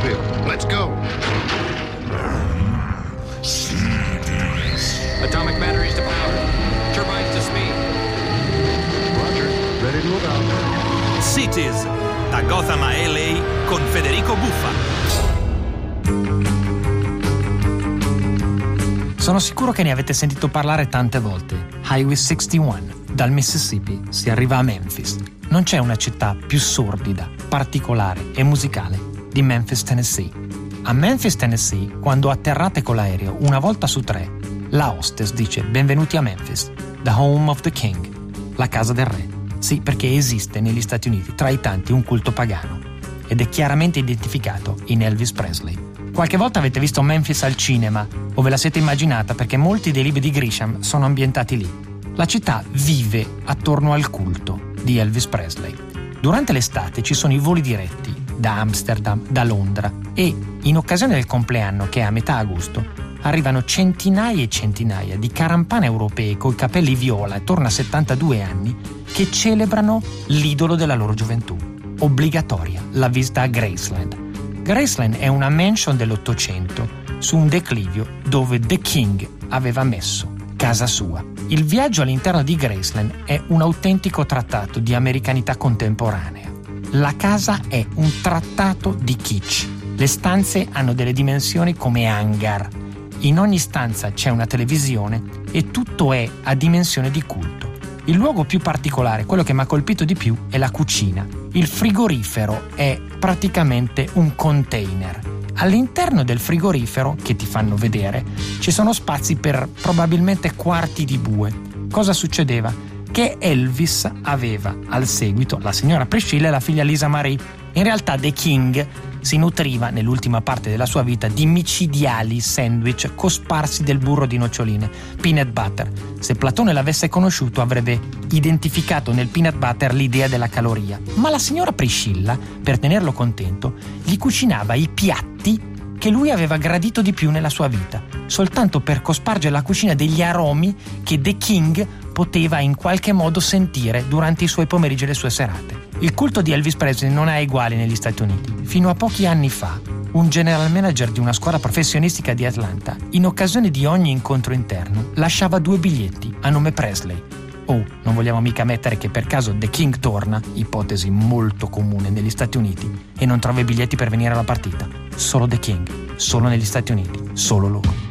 Nashville. Let's go. Atomic batteries to power. Turbines to speed. Roger. Ready to move out. Cities, da Gotham a LA con Federico Buffa. Sono sicuro che ne avete sentito parlare tante volte. Highway 61. Dal Mississippi si arriva a Memphis. Non c'è una città più sordida, particolare e musicale di Memphis, Tennessee. A Memphis, Tennessee, quando atterrate con l'aereo una volta su 3, la hostess dice benvenuti a Memphis, the home of the king, la casa del re. Sì, perché esiste negli Stati Uniti tra i tanti un culto pagano ed è chiaramente identificato in Elvis Presley. Qualche volta avete visto Memphis al cinema o ve la siete immaginata perché molti dei libri di Grisham sono ambientati lì. La città vive attorno al culto di Elvis Presley. Durante l'estate ci sono i voli diretti da Amsterdam, da Londra e in occasione del compleanno, che è a metà agosto, arrivano centinaia e centinaia di carampane europee coi capelli viola attorno a 72 anni che celebrano l'idolo della loro gioventù. Obbligatoria la visita a Graceland. Graceland è una mansion dell'Ottocento su un declivio dove The King aveva messo casa sua. Il viaggio all'interno di Graceland è un autentico trattato di americanità contemporanea. La casa è un trattato di kitsch. Le stanze hanno delle dimensioni come hangar. In ogni stanza c'è una televisione e tutto è a dimensione di culto. Il luogo più particolare, quello che mi ha colpito di più, è la cucina. Il frigorifero è praticamente un container. All'interno del frigorifero, che ti fanno vedere, ci sono spazi per probabilmente quarti di bue. Cosa succedeva? Che Elvis aveva al seguito la signora Priscilla e la figlia Lisa Marie. In realtà The King si nutriva nell'ultima parte della sua vita di micidiali sandwich cosparsi del burro di noccioline, peanut butter. Se Platone l'avesse conosciuto avrebbe identificato nel peanut butter l'idea della caloria. Ma la signora Priscilla, per tenerlo contento, gli cucinava i piatti che lui aveva gradito di più nella sua vita, soltanto per cospargere la cucina degli aromi che The King poteva in qualche modo sentire durante i suoi pomeriggi e le sue serate. Il culto di Elvis Presley non ha eguali negli Stati Uniti. Fino a pochi anni fa, un general manager di una scuola professionistica di Atlanta, in occasione di ogni incontro interno, lasciava 2 biglietti a nome Presley. Oh, non vogliamo mica mettere che per caso The King torna, ipotesi molto comune negli Stati Uniti, e non trova i biglietti per venire alla partita. Solo The King, solo negli Stati Uniti, solo loro.